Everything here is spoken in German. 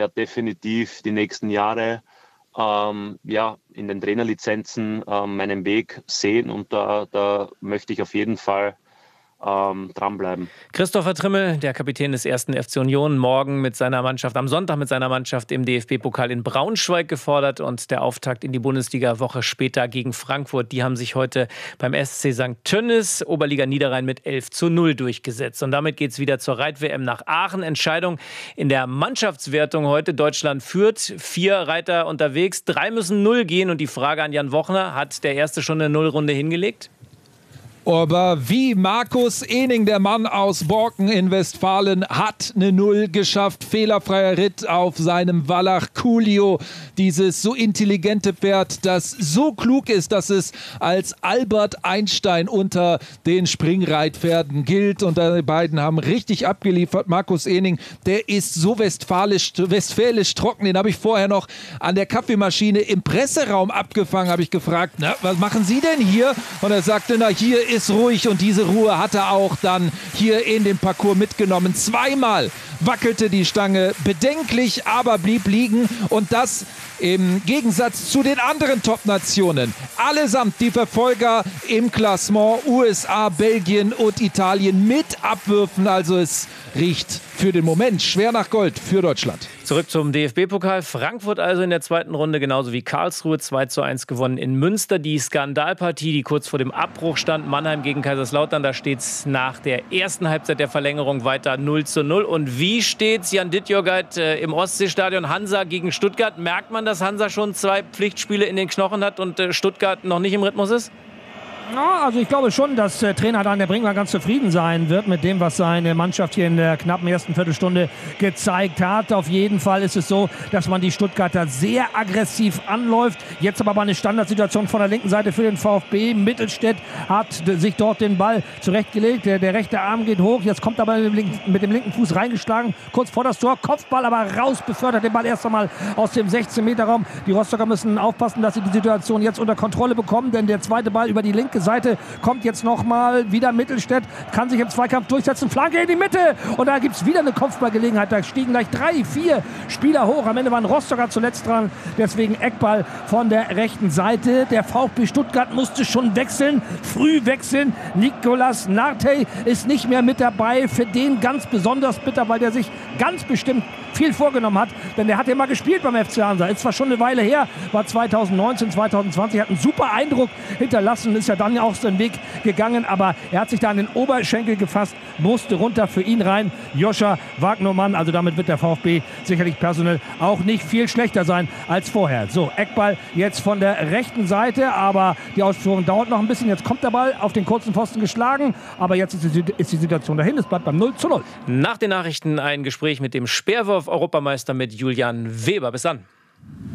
werde definitiv die nächsten Jahre in den Trainerlizenzen meinen Weg sehen und da möchte ich auf jeden Fall dranbleiben. Christopher Trimmel, der Kapitän des 1. FC Union, morgen am Sonntag mit seiner Mannschaft im DFB-Pokal in Braunschweig gefordert und der Auftakt in die Bundesliga Woche später gegen Frankfurt. Die haben sich heute beim SC St. Tönnis, Oberliga Niederrhein, mit 11:0 durchgesetzt. Und damit geht es wieder zur Reit-WM nach Aachen. Entscheidung in der Mannschaftswertung heute. Deutschland führt, 4 Reiter unterwegs, 3 müssen 0 gehen. Und die Frage an Jan Wochner, hat der Erste schon eine Nullrunde hingelegt? Aber wie Markus Ehning, der Mann aus Borken in Westfalen, hat eine Null geschafft. Fehlerfreier Ritt auf seinem Wallach Coolio. Dieses so intelligente Pferd, das so klug ist, dass es als Albert Einstein unter den Springreitpferden gilt. Und die beiden haben richtig abgeliefert. Markus Ehning, der ist so westfälisch trocken. Den habe ich vorher noch an der Kaffeemaschine im Presseraum abgefangen. Habe ich gefragt, na, was machen Sie denn hier? Und er sagte, na, hier ist ruhig, und diese Ruhe hat er auch dann hier in den Parcours mitgenommen. Zweimal wackelte die Stange bedenklich, aber blieb liegen, und das im Gegensatz zu den anderen Top-Nationen. Allesamt die Verfolger im Klassement, USA, Belgien und Italien mit Abwürfen. Also es riecht für den Moment schwer nach Gold für Deutschland. Zurück zum DFB-Pokal. Frankfurt also in der zweiten Runde, genauso wie Karlsruhe, 2:1 gewonnen in Münster. Die Skandalpartie, die kurz vor dem Abbruch stand, Mannheim gegen Kaiserslautern, da steht es nach der ersten Halbzeit der Verlängerung weiter 0:0. Und wie steht's, Jan Dittjörgeit, im Ostseestadion? Hansa gegen Stuttgart. Merkt man, dass Hansa schon 2 Pflichtspiele in den Knochen hat und Stuttgart noch nicht im Rhythmus ist? Ja, also ich glaube schon, dass Trainer Daniel Brinkmann ganz zufrieden sein wird mit dem, was seine Mannschaft hier in der knappen ersten Viertelstunde gezeigt hat. Auf jeden Fall ist es so, dass man die Stuttgarter sehr aggressiv anläuft. Jetzt aber eine Standardsituation von der linken Seite für den VfB. Mittelstädt hat sich dort den Ball zurechtgelegt. Der rechte Arm geht hoch. Jetzt kommt aber mit dem linken Fuß reingeschlagen. Kurz vor das Tor. Kopfball aber raus, befördert den Ball erst einmal aus dem 16-Meter-Raum. Die Rostocker müssen aufpassen, dass sie die Situation jetzt unter Kontrolle bekommen, denn der zweite Ball über die linke Seite kommt jetzt nochmal wieder Mittelstädt, kann sich im Zweikampf durchsetzen, Flanke in die Mitte, und da gibt es wieder eine Kopfballgelegenheit. Da stiegen gleich 3, 4 Spieler hoch. Am Ende waren Rostocker zuletzt dran, deswegen Eckball von der rechten Seite. Der VfB Stuttgart musste schon wechseln, früh wechseln. Nicolas Nartey ist nicht mehr mit dabei. Für den ganz besonders bitter, weil der sich ganz bestimmt viel vorgenommen hat, denn der hat ja mal gespielt beim FC Hansa. Ist zwar schon eine Weile her, war 2019, 2020, hat einen super Eindruck hinterlassen, ist ja dann auch den Weg gegangen, aber er hat sich da an den Oberschenkel gefasst, musste runter, für ihn rein Joscha Wagnermann. Also damit wird der VfB sicherlich personell auch nicht viel schlechter sein als vorher. So, Eckball jetzt von der rechten Seite, aber die Ausführung dauert noch ein bisschen. Jetzt kommt der Ball auf den kurzen Pfosten geschlagen, aber jetzt ist die Situation dahin. Es bleibt beim 0:0. Nach den Nachrichten ein Gespräch mit dem Speerwurf-Europameister, mit Julian Weber. Bis dann.